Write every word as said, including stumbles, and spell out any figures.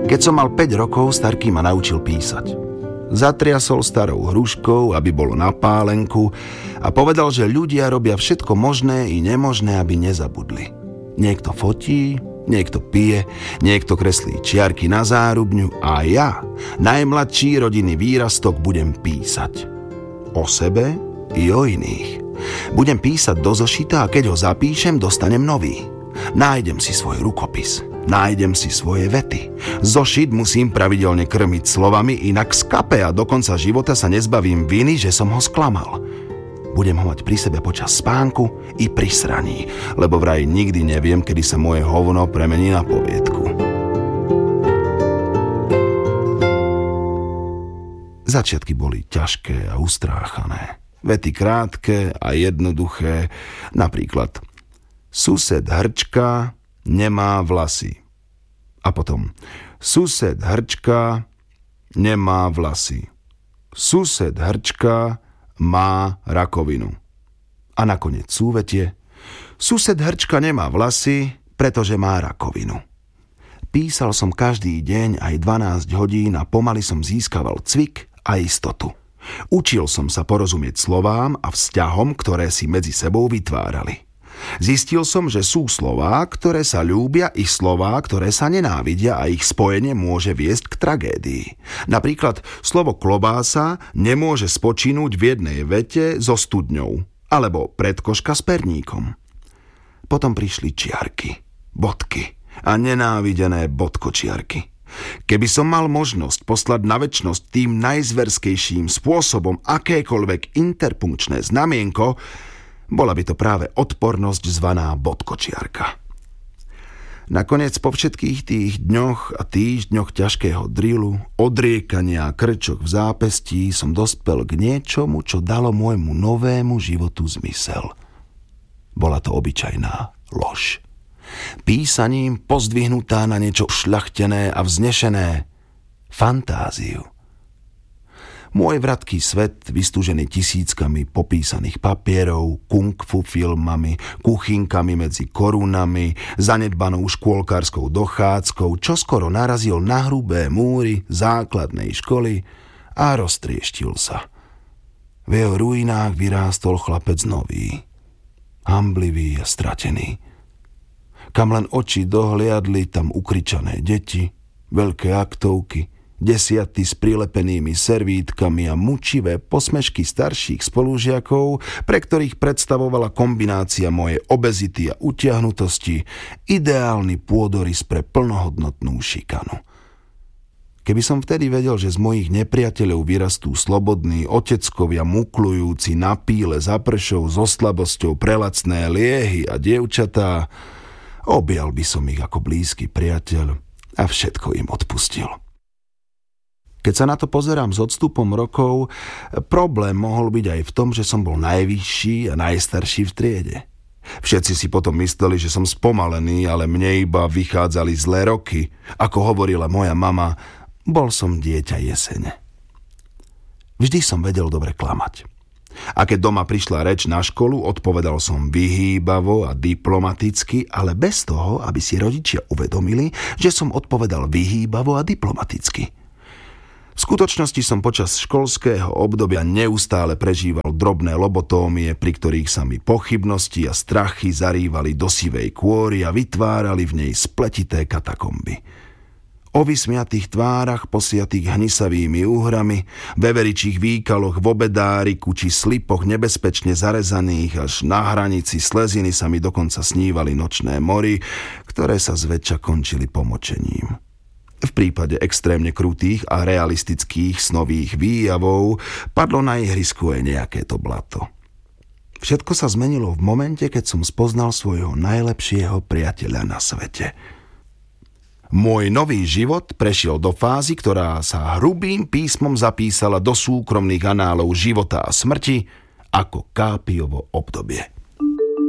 Keď som mal päť rokov, starky ma naučil písať. Zatriasol starou hruškou, aby bolo na pálenku a povedal, že ľudia robia všetko možné i nemožné, aby nezabudli. Niekto fotí, niekto pije, niekto kreslí čiarky na zárubňu a ja, najmladší rodinný výrastok, budem písať. O sebe i o iných. Budem písať do zošita a keď ho zapíšem, dostanem nový. Nájdem si svoj rukopis, nájdem si svoje vety. Zošit musím pravidelne krmiť slovami, inak skape a do konca života sa nezbavím viny, že som ho sklamal. Budem ho mať pri sebe počas spánku i pri sraní, lebo vraj nikdy neviem, kedy sa moje hovno premení na poviedku. Začiatky boli ťažké a ustráchané. Vety krátke a jednoduché, napríklad sused Hrčka nemá vlasy. A potom sused Hrčka nemá vlasy. Sused Hrčka má rakovinu. A nakoniec súvetie. Sused Hrčka nemá vlasy, pretože má rakovinu. Písal som každý deň aj dvanásť hodín a pomaly som získaval cvik a istotu. Učil som sa porozumieť slovám a vzťahom, ktoré si medzi sebou vytvárali. Zistil som, že sú slová, ktoré sa ľúbia, i slová, ktoré sa nenávidia a ich spojenie môže viesť k tragédii. Napríklad slovo klobása nemôže spočinúť v jednej vete so studňou, alebo predkoška s perníkom. Potom prišli čiarky, bodky a nenávidené bodkočiarky. Keby som mal možnosť poslať na večnosť tým najzverskejším spôsobom akékoľvek interpunkčné znamienko, bola by to práve odpornosť zvaná bodkočiarka. Nakoniec po všetkých tých dňoch a týždňoch ťažkého drilu, odriekania a krčok v zápestí som dospel k niečomu, čo dalo môjmu novému životu zmysel. Bola to obyčajná lož. Písaním pozdvihnutá na niečo šľachtené a vznešené, fantáziu. Môj vratký svet, vystúžený tisíckami popísaných papierov, kung fu filmami, kuchynkami medzi korunami, zanedbanou škôlkarskou dochádzkou, čoskoro narazil na hrubé múry základnej školy a roztrieštil sa. V jeho ruinách vyrástol chlapec nový, hanblivý a stratený. Kam len oči dohliadli, tam ukričané deti, veľké aktovky, desiaty s prilepenými servítkami a mučivé posmešky starších spolužiakov, pre ktorých predstavovala kombinácia mojej obezity a utiahnutosti ideálny pôdorys pre plnohodnotnú šikanu. Keby som vtedy vedel, že z mojich nepriateľov vyrastú slobodní oteckovia muklujúci na píle za pršou so slabosťou prelacné liehy a dievčatá, objal by som ich ako blízky priateľ a všetko im odpustil. Keď sa na to pozerám s odstupom rokov, problém mohol byť aj v tom, že som bol najvyšší a najstarší v triede. Všetci si potom mysleli, že som spomalený, ale mne iba vychádzali zlé roky. Ako hovorila moja mama, bol som dieťa jesene. Vždy som vedel dobre klamať. A keď doma prišla reč na školu, odpovedal som vyhýbavo a diplomaticky, ale bez toho, aby si rodičia uvedomili, že som odpovedal vyhýbavo a diplomaticky. V skutočnosti som počas školského obdobia neustále prežíval drobné lobotómie, pri ktorých sa mi pochybnosti a strachy zarývali do sivej kôry a vytvárali v nej spletité katakomby. O vysmiatých tvárach, posiatých hnisavými úhrami, veveričích výkaloch v obedáriku či slipoch nebezpečne zarezaných až na hranici sleziny sa mi dokonca snívali nočné mory, ktoré sa zväčša končili pomočením. V prípade extrémne krutých a realistických snových výjavov padlo na ihrisku aj nejaké to blato. Všetko sa zmenilo v momente, keď som spoznal svojho najlepšieho priateľa na svete. Môj nový život prešiel do fázy, ktorá sa hrubým písmom zapísala do súkromných análov života a smrti ako Kápiovo obdobie.